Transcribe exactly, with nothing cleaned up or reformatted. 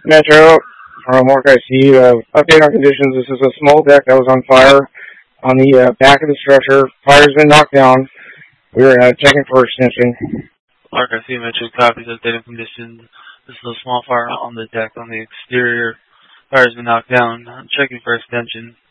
Metro, from Mark I C. Uh, update on conditions. This is a small deck that was on fire on the uh, back of the structure. Fire's been knocked down. We were uh, checking for extension. Mark I C. Metro copies updated conditions. This is a small fire on the deck on the exterior. Fire's been knocked down. Checking for extension.